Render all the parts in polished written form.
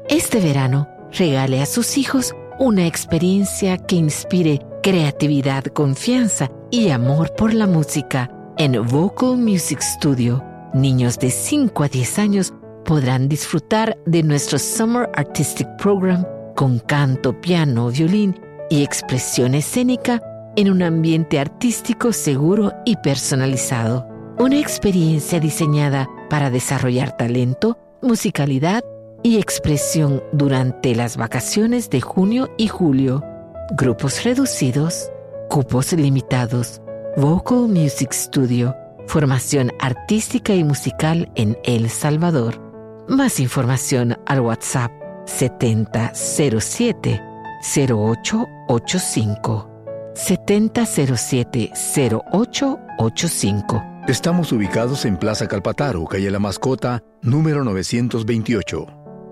Este verano, regale a sus hijos una experiencia que inspire creatividad, confianza y amor por la música. En Vocal Music Studio, niños de 5 a 10 años podrán disfrutar de nuestro Summer Artistic Program con canto, piano, violín y expresión escénica en un ambiente artístico seguro y personalizado. Una experiencia diseñada para desarrollar talento, musicalidad y expresión durante las vacaciones de junio y julio. Grupos reducidos, cupos limitados. Vocal Music Studio, formación artística y musical en El Salvador. Más información al WhatsApp 7007-0885. 7007-0885. Estamos ubicados en Plaza Calpataro, calle La Mascota, número 928.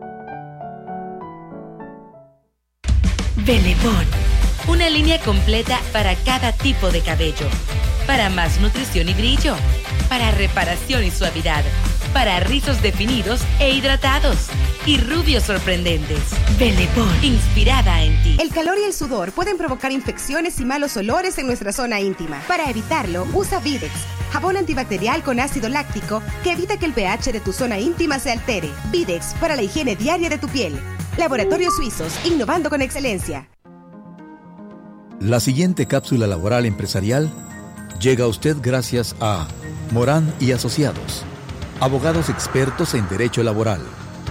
Belebón, una línea completa para cada tipo de cabello. Para más nutrición y brillo. Para reparación y suavidad. Para rizos definidos e hidratados. Y rubios sorprendentes. Belebón, inspirada en ti. El calor y el sudor pueden provocar infecciones y malos olores en nuestra zona íntima. Para evitarlo, usa Videx, jabón antibacterial con ácido láctico que evita que el pH de tu zona íntima se altere. Videx, para la higiene diaria de tu piel. Laboratorios Suizos, innovando con excelencia. La siguiente cápsula laboral empresarial llega a usted gracias a Morán y Asociados, abogados expertos en derecho laboral.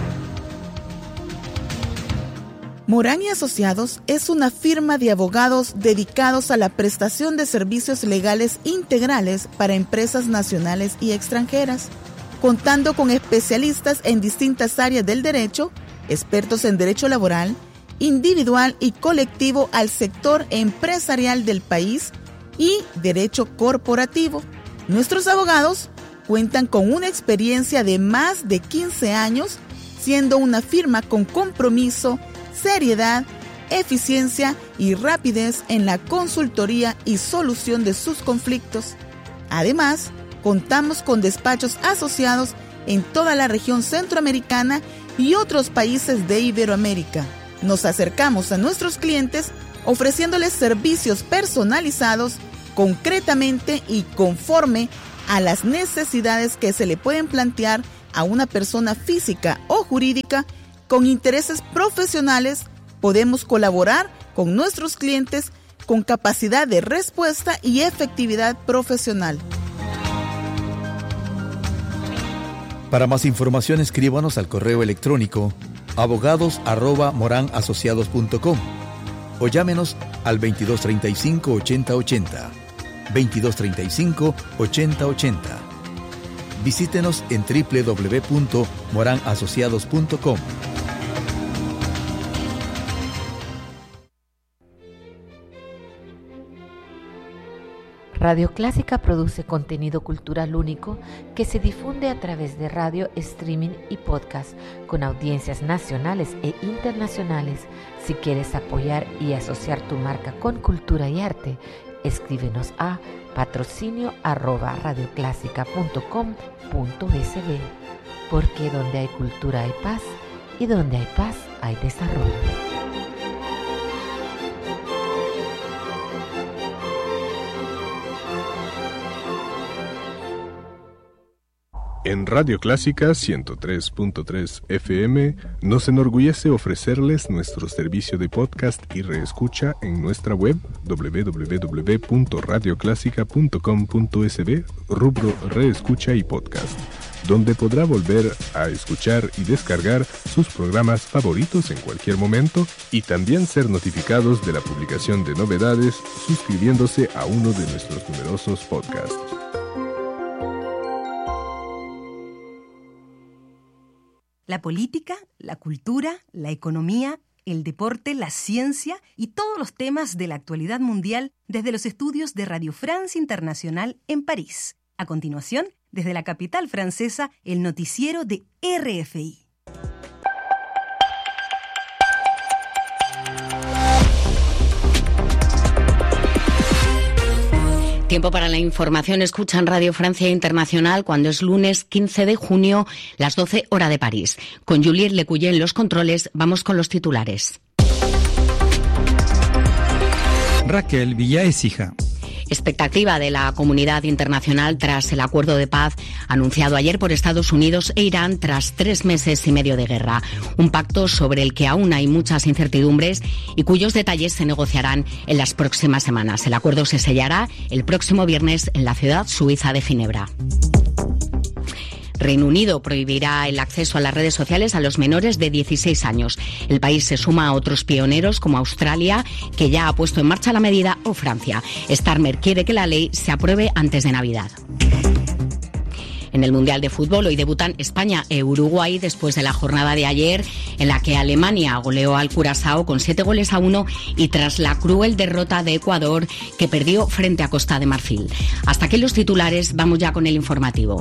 Morán y Asociados es una firma de abogados dedicados a la prestación de servicios legales integrales para empresas nacionales y extranjeras, contando con especialistas en distintas áreas del derecho, expertos en derecho laboral, individual y colectivo al sector empresarial del país y derecho corporativo. Nuestros abogados cuentan con una experiencia de más de 15 años, siendo una firma con compromiso, seriedad, eficiencia y rapidez en la consultoría y solución de sus conflictos. Además, contamos con despachos asociados en toda la región centroamericana y otros países de Iberoamérica. Nos acercamos a nuestros clientes ofreciéndoles servicios personalizados, concretamente y conforme a las necesidades que se le pueden plantear a una persona física o jurídica con intereses profesionales. Podemos colaborar con nuestros clientes con capacidad de respuesta y efectividad profesional. Para más información, escríbanos al correo electrónico abogados@moranasociados.com o llámenos al 2235-8080. 2235-8080. Visítenos en www.moranasociados.com. Radio Clásica produce contenido cultural único que se difunde a través de radio, streaming y podcast con audiencias nacionales e internacionales. Si quieres apoyar y asociar tu marca con cultura y arte, escríbenos a patrocinio@radioclásica.com.sb, porque donde hay cultura hay paz y donde hay paz hay desarrollo. En Radio Clásica 103.3 FM nos enorgullece ofrecerles nuestro servicio de podcast y reescucha en nuestra web www.radioclásica.com.sb, rubro Reescucha y Podcast, donde podrá volver a escuchar y descargar sus programas favoritos en cualquier momento y también ser notificados de la publicación de novedades suscribiéndose a uno de nuestros numerosos podcasts. La política, la cultura, la economía, el deporte, la ciencia y todos los temas de la actualidad mundial desde los estudios de Radio France Internacional en París. A continuación, desde la capital francesa, el noticiero de RFI. Tiempo para la información. Escuchan Radio Francia Internacional cuando es lunes 15 de junio, las 12 hora de París. Con Juliette Lecuyer en los controles, vamos con los titulares. Raquel Villa Écija. Expectativa de la comunidad internacional tras el acuerdo de paz anunciado ayer por Estados Unidos e Irán tras 3 meses y medio de guerra. Un pacto sobre el que aún hay muchas incertidumbres y cuyos detalles se negociarán en las próximas semanas. El acuerdo se sellará el próximo viernes en la ciudad suiza de Ginebra. Reino Unido prohibirá el acceso a las redes sociales a los menores de 16 años. El país se suma a otros pioneros como Australia, que ya ha puesto en marcha la medida, o Francia. Starmer quiere que la ley se apruebe antes de Navidad. En el Mundial de Fútbol hoy debutan España e Uruguay después de la jornada de ayer en la que Alemania goleó al Curazao con 7-1 y tras la cruel derrota de Ecuador que perdió frente a Costa de Marfil. Hasta aquí los titulares, vamos ya con el informativo.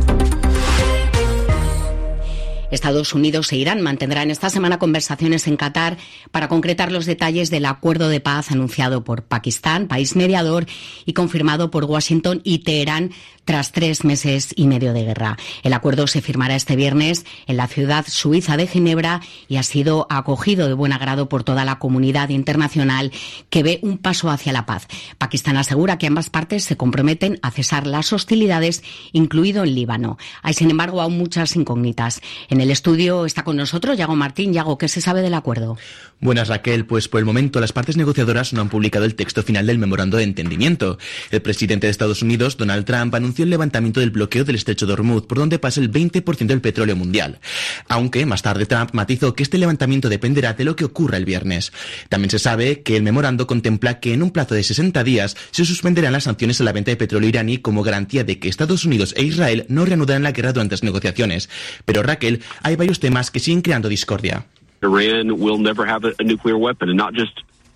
Estados Unidos e Irán mantendrán esta semana conversaciones en Qatar para concretar los detalles del acuerdo de paz anunciado por Pakistán, país mediador, y confirmado por Washington y Teherán tras 3 meses y medio de guerra. El acuerdo se firmará este viernes en la ciudad suiza de Ginebra y ha sido acogido de buen agrado por toda la comunidad internacional que ve un paso hacia la paz. Pakistán asegura que ambas partes se comprometen a cesar las hostilidades, incluido el Líbano. Hay, sin embargo, aún muchas incógnitas. En el estudio está con nosotros Yago Martín. Yago, ¿qué se sabe del acuerdo? Buenas, Raquel. Pues por el momento las partes negociadoras no han publicado el texto final del memorando de entendimiento. El presidente de Estados Unidos, Donald Trump, anunció el levantamiento del bloqueo del estrecho de Hormuz, por donde pasa el 20% del petróleo mundial. Aunque más tarde Trump matizó que este levantamiento dependerá de lo que ocurra el viernes. También se sabe que el memorando contempla que en un plazo de 60 días se suspenderán las sanciones a la venta de petróleo iraní como garantía de que Estados Unidos e Israel no reanudarán la guerra durante las negociaciones. Pero, Raquel, hay varios temas que siguen creando discordia. Iran will never have a nuclear weapon, and not just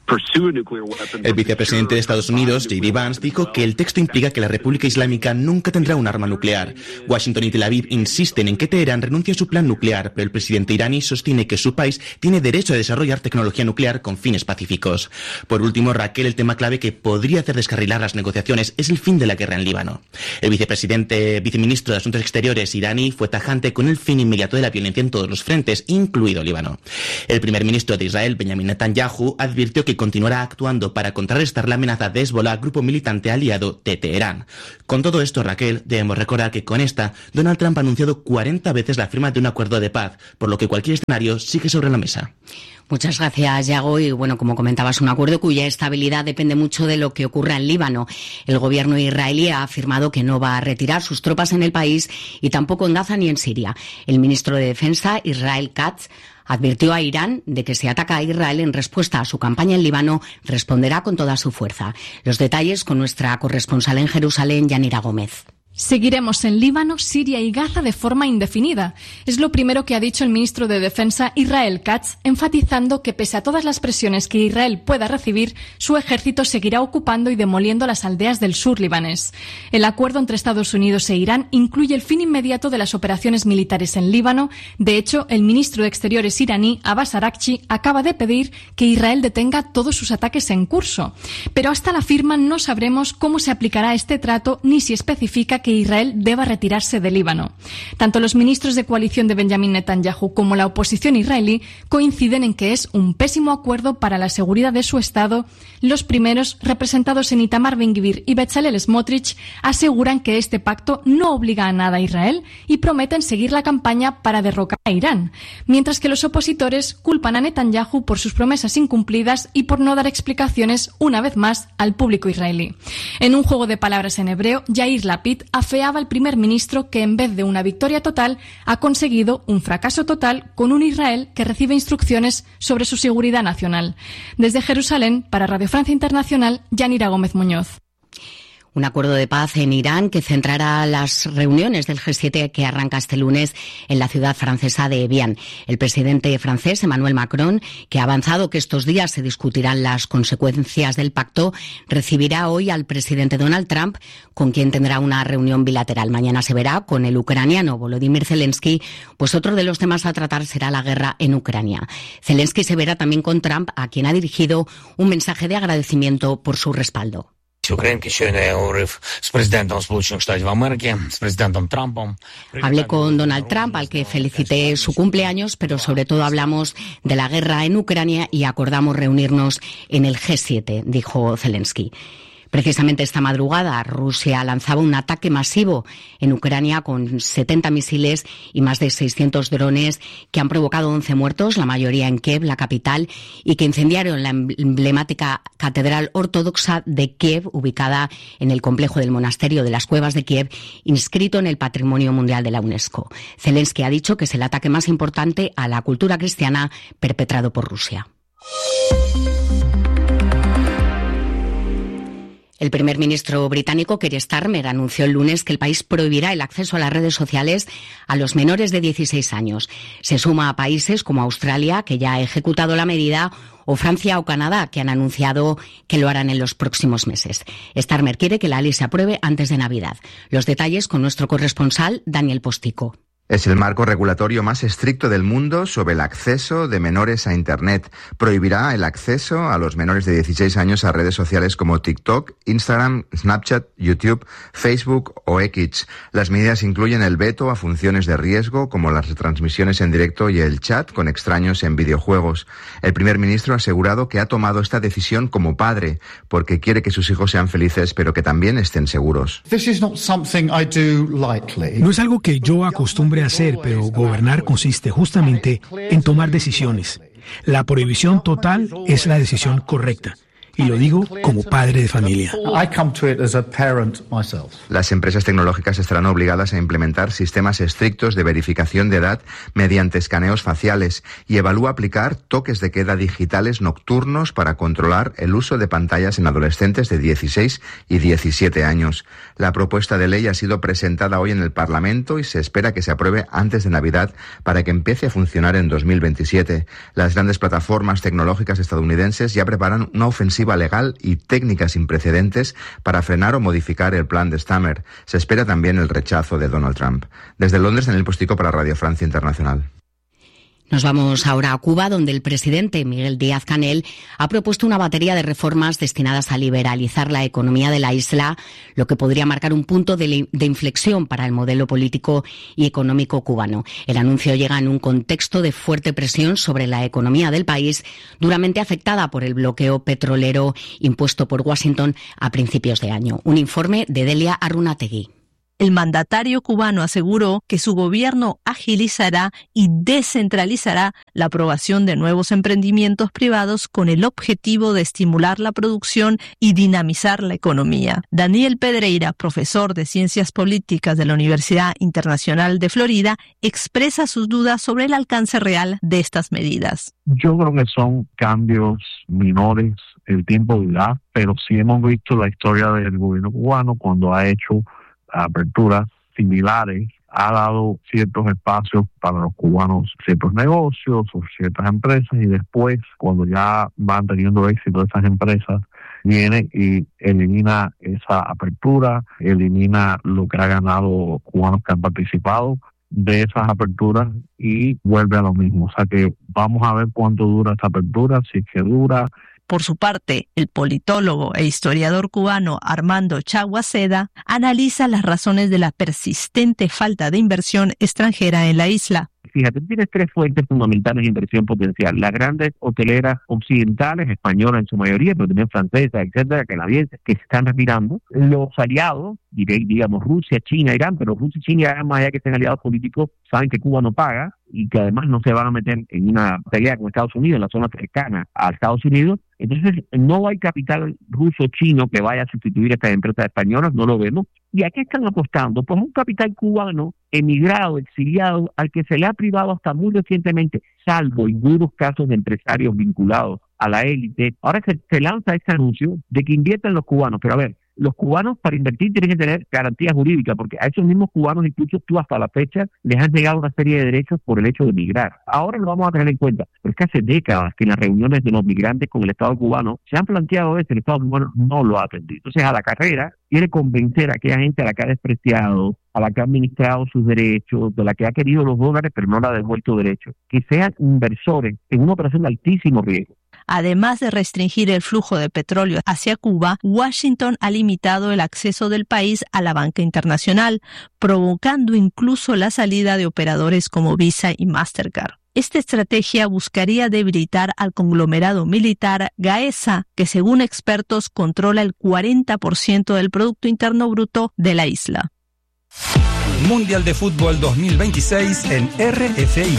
El vicepresidente de Estados Unidos, J.D. Vance, dijo que el texto implica que la República Islámica nunca tendrá un arma nuclear. Washington y Tel Aviv insisten en que Teherán renuncie a su plan nuclear, pero el presidente iraní sostiene que su país tiene derecho a desarrollar tecnología nuclear con fines pacíficos. Por último, Raquel, el tema clave que podría hacer descarrilar las negociaciones es el fin de la guerra en Líbano. El viceministro de Asuntos Exteriores iraní fue tajante con el fin inmediato de la violencia en todos los frentes, incluido Líbano. El primer ministro de Israel, Benjamin Netanyahu, advirtió que continuará actuando para contrarrestar la amenaza de Hezbollah, grupo militante aliado de Teherán. Con todo esto, Raquel, debemos recordar que con esta, Donald Trump ha anunciado 40 veces la firma de un acuerdo de paz, por lo que cualquier escenario sigue sobre la mesa. Muchas gracias, Yago. Y bueno, como comentabas, un acuerdo cuya estabilidad depende mucho de lo que ocurra en Líbano. El gobierno israelí ha afirmado que no va a retirar sus tropas en el país y tampoco en Gaza ni en Siria. El ministro de Defensa, Israel Katz, advirtió a Irán de que si ataca a Israel en respuesta a su campaña en Líbano, responderá con toda su fuerza. Los detalles con nuestra corresponsal en Jerusalén, Yanira Gómez. Seguiremos en Líbano, Siria y Gaza de forma indefinida. Es lo primero que ha dicho el ministro de Defensa, Israel Katz, enfatizando que pese a todas las presiones que Israel pueda recibir, su ejército seguirá ocupando y demoliendo las aldeas del sur libanés. El acuerdo entre Estados Unidos e Irán incluye el fin inmediato de las operaciones militares en Líbano. De hecho, el ministro de Exteriores iraní, Abbas Araghchi, acaba de pedir que Israel detenga todos sus ataques en curso. Pero hasta la firma no sabremos cómo se aplicará este trato ni si especifica que Israel deba retirarse de Líbano. Tanto los ministros de coalición de Benjamin Netanyahu como la oposición israelí coinciden en que es un pésimo acuerdo para la seguridad de su Estado. Los primeros, representados en Itamar Ben-Gvir y Bezalel Smotrich, aseguran que este pacto no obliga a nada a Israel y prometen seguir la campaña para derrocar a Irán, mientras que los opositores culpan a Netanyahu por sus promesas incumplidas y por no dar explicaciones una vez más al público israelí. En un juego de palabras en hebreo, Yair Lapid afeaba al primer ministro que en vez de una victoria total ha conseguido un fracaso total con un Israel que recibe instrucciones sobre su seguridad nacional. Desde Jerusalén, para Radio Francia Internacional, Yanira Gómez Muñoz. Un acuerdo de paz en Irán que centrará las reuniones del G7 que arranca este lunes en la ciudad francesa de Evian. El presidente francés, Emmanuel Macron, que ha avanzado que estos días se discutirán las consecuencias del pacto, recibirá hoy al presidente Donald Trump, con quien tendrá una reunión bilateral. Mañana se verá con el ucraniano Volodymyr Zelensky, pues otro de los temas a tratar será la guerra en Ucrania. Zelensky se verá también con Trump, a quien ha dirigido un mensaje de agradecimiento por su respaldo. Hablé con Donald Trump, al que felicité su cumpleaños, pero sobre todo hablamos de la guerra en Ucrania y acordamos reunirnos en el G7, dijo Zelensky. Precisamente esta madrugada, Rusia lanzaba un ataque masivo en Ucrania con 70 misiles y más de 600 drones que han provocado 11 muertos, la mayoría en Kiev, la capital, y que incendiaron la emblemática Catedral Ortodoxa de Kiev, ubicada en el complejo del Monasterio de las Cuevas de Kiev, inscrito en el Patrimonio Mundial de la UNESCO. Zelensky ha dicho que es el ataque más importante a la cultura cristiana perpetrado por Rusia. El primer ministro británico, Keir Starmer, anunció el lunes que el país prohibirá el acceso a las redes sociales a los menores de 16 años. Se suma a países como Australia, que ya ha ejecutado la medida, o Francia o Canadá, que han anunciado que lo harán en los próximos meses. Starmer quiere que la ley se apruebe antes de Navidad. Los detalles con nuestro corresponsal, Daniel Postico. Es el marco regulatorio más estricto del mundo sobre el acceso de menores a Internet. Prohibirá el acceso a los menores de 16 años a redes sociales como TikTok, Instagram, Snapchat, YouTube, Facebook o X. Las medidas incluyen el veto a funciones de riesgo como las retransmisiones en directo y el chat con extraños en videojuegos. El primer ministro ha asegurado que ha tomado esta decisión como padre porque quiere que sus hijos sean felices pero que también estén seguros. No es algo que yo acostumbre a hacer, pero gobernar consiste justamente en tomar decisiones. La prohibición total es la decisión correcta. Y lo digo como padre de familia. Las empresas tecnológicas estarán obligadas a implementar sistemas estrictos de verificación de edad mediante escaneos faciales y evalúa aplicar toques de queda digitales nocturnos para controlar el uso de pantallas en adolescentes de 16 y 17 años. La propuesta de ley ha sido presentada hoy en el Parlamento y se espera que se apruebe antes de Navidad para que empiece a funcionar en 2027. Las grandes plataformas tecnológicas estadounidenses ya preparan una ofensiva legal y técnica sin precedentes para frenar o modificar el plan de Starmer. Se espera también el rechazo de Donald Trump. Desde Londres, Daniel Postico para Radio Francia Internacional. Nos vamos ahora a Cuba, donde el presidente Miguel Díaz-Canel ha propuesto una batería de reformas destinadas a liberalizar la economía de la isla, lo que podría marcar un punto de inflexión para el modelo político y económico cubano. El anuncio llega en un contexto de fuerte presión sobre la economía del país, duramente afectada por el bloqueo petrolero impuesto por Washington a principios de año. Un informe de Delia Arrunategui. El mandatario cubano aseguró que su gobierno agilizará y descentralizará la aprobación de nuevos emprendimientos privados con el objetivo de estimular la producción y dinamizar la economía. Daniel Pedreira, profesor de Ciencias Políticas de la Universidad Internacional de Florida, expresa sus dudas sobre el alcance real de estas medidas. Yo creo que son cambios menores, el tiempo dirá, pero sí hemos visto la historia del gobierno cubano cuando ha hecho aperturas similares, ha dado ciertos espacios para los cubanos, ciertos negocios o ciertas empresas, y después, cuando ya van teniendo éxito esas empresas, viene y elimina esa apertura, elimina lo que ha ganado cubanos que han participado de esas aperturas y vuelve a lo mismo. O sea que vamos a ver cuánto dura esta apertura, si es que dura. Por su parte, el politólogo e historiador cubano Armando Chaguaceda analiza las razones de la persistente falta de inversión extranjera en la isla. Fíjate, tienes tres fuentes fundamentales de inversión potencial. Las grandes hoteleras occidentales, españolas en su mayoría, pero también francesas, etcétera, canadienses, que se están retirando. Los aliados, digamos Rusia, China, Irán, pero Rusia y China, Irán, más allá que sean aliados políticos, saben que Cuba no paga y que además no se van a meter en una pelea con Estados Unidos, en la zona cercana a Estados Unidos. Entonces, no hay capital ruso-chino que vaya a sustituir a estas empresas españolas, no lo vemos. ¿Y a qué están apostando? Pues un capital cubano emigrado, exiliado, al que se le ha privado hasta muy recientemente, salvo en duros casos de empresarios vinculados a la élite. Ahora se lanza este anuncio de que inviertan los cubanos, pero a ver, los cubanos para invertir tienen que tener garantías jurídicas, porque a esos mismos cubanos, incluso tú hasta la fecha, les han llegado una serie de derechos por el hecho de migrar. Ahora lo vamos a tener en cuenta, pero es que hace décadas que en las reuniones de los migrantes con el Estado cubano se han planteado eso, el Estado cubano no lo ha atendido. Entonces, a la carrera quiere convencer a aquella gente a la que ha despreciado, a la que ha administrado sus derechos, de la que ha querido los dólares pero no le ha devuelto derechos, que sean inversores en una operación de altísimo riesgo. Además de restringir el flujo de petróleo hacia Cuba, Washington ha limitado el acceso del país a la banca internacional, provocando incluso la salida de operadores como Visa y Mastercard. Esta estrategia buscaría debilitar al conglomerado militar Gaesa, que según expertos controla el 40% del Producto Interno Bruto de la isla. Mundial de Fútbol 2026 en RFI.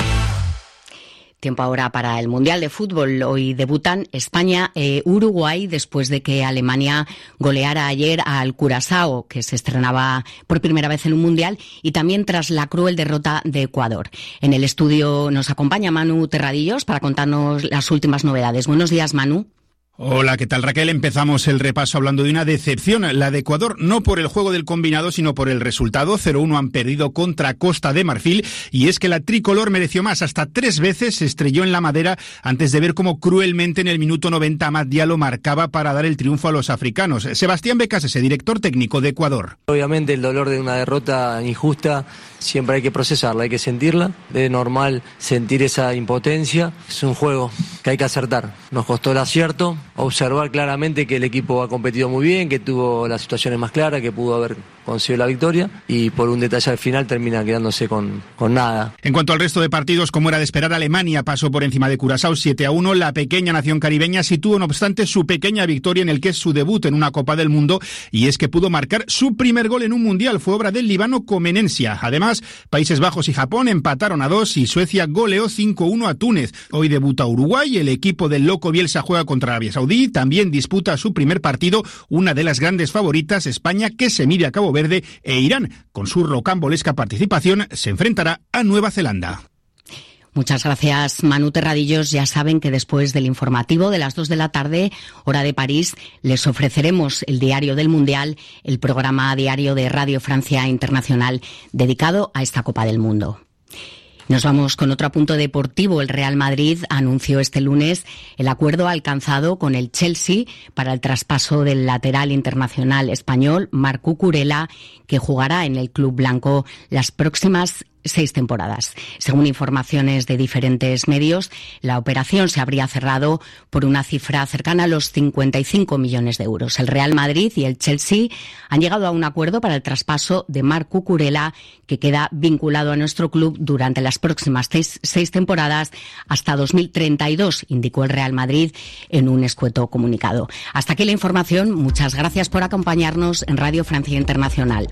Tiempo ahora para el Mundial de Fútbol. Hoy debutan España e Uruguay después de que Alemania goleara ayer al Curazao, que se estrenaba por primera vez en un Mundial, y también tras la cruel derrota de Ecuador. En el estudio nos acompaña Manu Terradillos para contarnos las últimas novedades. Buenos días, Manu. Hola, ¿qué tal, Raquel? Empezamos el repaso hablando de una decepción, la de Ecuador, no por el juego del combinado, sino por el resultado. 0-1 han perdido contra Costa de Marfil, y es que la tricolor mereció más. Hasta 3 veces se estrelló en la madera antes de ver cómo cruelmente en el minuto 90 Amad Diallo marcaba para dar el triunfo a los africanos. Sebastián Becasese, director técnico de Ecuador. Obviamente el dolor de una derrota injusta siempre hay que procesarla, hay que sentirla. Es normal sentir esa impotencia. Es un juego que hay que acertar. Nos costó el acierto. Observar claramente que el equipo ha competido muy bien, que tuvo las situaciones más claras, que pudo haber conseguido la victoria, y por un detalle al final termina quedándose con nada. En cuanto al resto de partidos, como era de esperar, Alemania pasó por encima de Curazao 7-1. La pequeña nación caribeña sí tuvo, no obstante, su pequeña victoria en el que es su debut en una Copa del Mundo, y es que pudo marcar su primer gol en un Mundial. Fue obra del Líbano Comenencia. Además, Países Bajos y Japón empataron a 2 y Suecia goleó 5-1 a Túnez. Hoy debuta Uruguay. El equipo del loco Bielsa juega contra Arabia Saudí. También disputa su primer partido una de las grandes favoritas, España, que se mide a Cabo Verde, e Irán, con su rocambolesca participación, se enfrentará a Nueva Zelanda. Muchas gracias, Manu Terradillos. Ya saben que después del informativo de las 2 de la tarde, hora de París, les ofreceremos el Diario del Mundial, el programa diario de Radio Francia Internacional dedicado a esta Copa del Mundo. Nos vamos con otro apunto deportivo. El Real Madrid anunció este lunes el acuerdo alcanzado con el Chelsea para el traspaso del lateral internacional español Marc Cucurella, que jugará en el club blanco las próximas 6 temporadas. Según informaciones de diferentes medios, la operación se habría cerrado por una cifra cercana a los 55 millones de euros. El Real Madrid y el Chelsea han llegado a un acuerdo para el traspaso de Marc Cucurella, que queda vinculado a nuestro club durante las próximas 6 temporadas hasta 2032, indicó el Real Madrid en un escueto comunicado. Hasta aquí la información. Muchas gracias por acompañarnos en Radio Francia Internacional.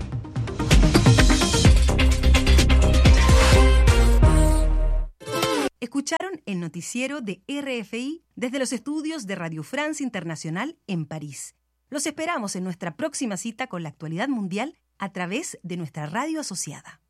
Escucharon el noticiero de RFI desde los estudios de Radio France Internacional en París. Los esperamos en nuestra próxima cita con la actualidad mundial a través de nuestra radio asociada.